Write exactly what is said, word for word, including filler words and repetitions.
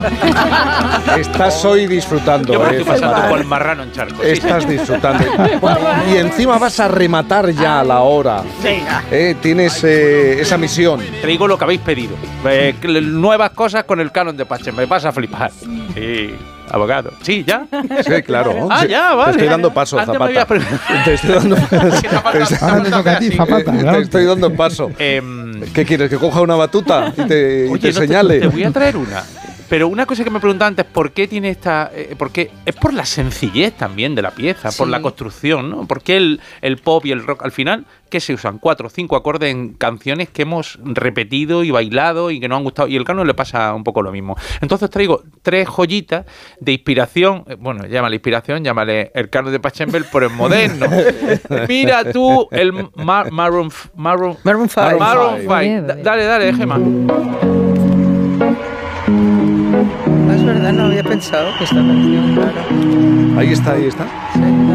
Estás hoy disfrutando. Yo me eh, estoy pasando Fernando. por el marrano en charco. Estás disfrutando. Y encima vas a rematar ya a la hora. Venga. Eh, tienes eh, esa misión. Traigo lo que habéis pedido. Eh, nuevas cosas con el canon de Pachenbel. Vas a flipar. Sí, abogado. Sí, ¿ya? Sí, claro. Ah, Sí. ya, vale. Te estoy dando paso, Antes me Zapata. habías Te estoy dando paso. Ahora te toca a ti, Zapata. Te estoy dando paso. Em, ¿Qué quieres? ¿Que coja una batuta y te, y Oye, te no te- señale? Te, voy a traer una. Pero una cosa que me preguntaba antes, ¿por qué tiene esta...? Eh, porque es por la sencillez también de la pieza, Sí. por la construcción, ¿no? ¿Por qué el, el pop y el rock, al final, qué se usan? Cuatro o cinco acordes en canciones que hemos repetido y bailado y que nos han gustado. Y el canon le pasa un poco lo mismo. Entonces traigo tres joyitas de inspiración. eh, Bueno, llámale inspiración, llámale el canon de Pachenbel, pero en moderno. Mira tú el Mar- Maroon... f- Maroon, Maroon five. Maroon five. five. Da- Dale, dale, Gemma. Ah, es verdad, no había pensado que esta canción, claro. Ahí está, ahí está. Sí.